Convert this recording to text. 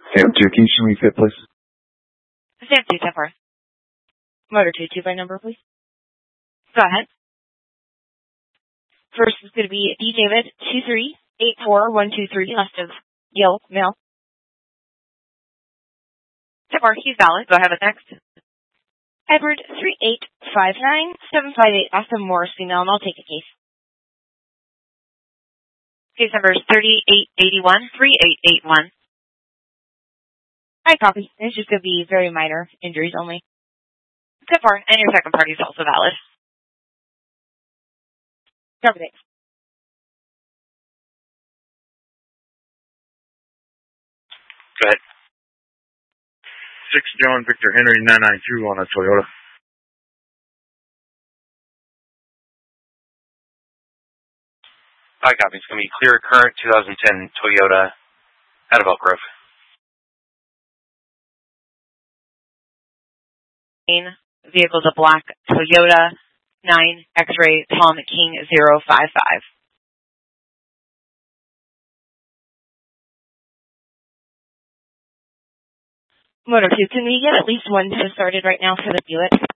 Sam 2, can you show me fit, please? Sam 2, 10-4. Motor 2 by number, please. Go ahead. First is going to be D. David 2384123, left of Yale, male. 10-4, he's valid. Go ahead with next. Edward 3859758, Austin Morris, female, and I'll take a case. Case number is 3881-3881. Hi, copy. It's just going to be very minor injuries only. 10-4, and your second party is also valid. Cover it. Go ahead. 6 John Victor Henry 992 on a Toyota. Hi, copy. It's going to be Clear Current 2010 Toyota out of Elk Grove. Vehicle's a black Toyota 9 X-ray Tom King 055. Motor 2, can we get at least one started right now for the Buick?